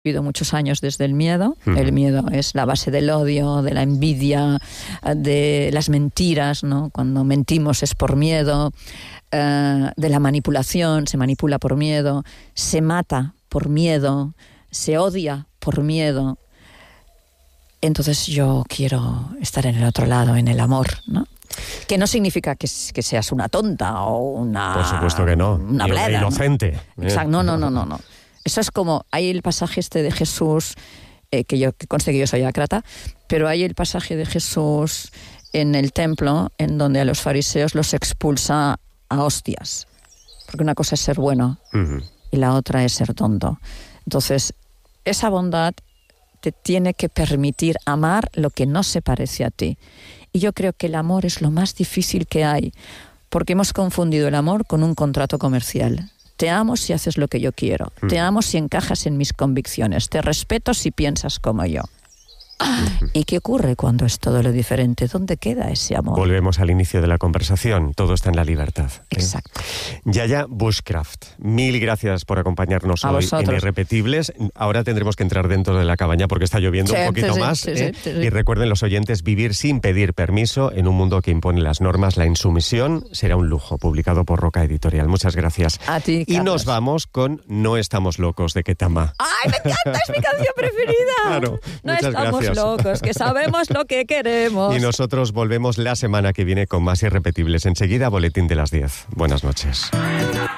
vivido muchos años desde el miedo. El miedo es la base del odio, de la envidia, de las mentiras, ¿no? Cuando mentimos es por miedo, de la manipulación, se manipula por miedo, se mata por miedo, se odia por miedo. Entonces yo quiero estar en el otro lado, en el amor, ¿no? Que no significa que seas una tonta o una... Por supuesto que no. Una bleda, inocente. Exacto, no. Eso es como, hay el pasaje de Jesús, que conste que yo soy ácrata, pero hay el pasaje de Jesús en el templo, en donde a los fariseos los expulsa a hostias. Porque una cosa es ser bueno y la otra es ser tonto. Entonces, esa bondad te tiene que permitir amar lo que no se parece a ti. Y yo creo que el amor es lo más difícil que hay, porque hemos confundido el amor con un contrato comercial. Te amo si haces lo que yo quiero. Te amo si encajas en mis convicciones. Te respeto si piensas como yo. ¿Y qué ocurre cuando es todo lo diferente? ¿Dónde queda ese amor? Volvemos al inicio de la conversación. Todo está en la libertad. Exacto. Yaya Bushcraft, mil gracias por acompañarnos hoy en Irrepetibles. Ahora tendremos que entrar dentro de la cabaña porque está lloviendo un poquito más. Y recuerden los oyentes, Vivir sin pedir permiso en un mundo que impone las normas, la insumisión, será un lujo, publicado por Roca Editorial. Muchas gracias. A ti, y nos vamos con No estamos locos, de Ketama. ¡Ay, me encanta! ¡Es mi canción preferida! Claro, muchas gracias. Locos, que sabemos lo que queremos. Y nosotros volvemos la semana que viene con más Irrepetibles. Enseguida, boletín de las 10. Buenas noches.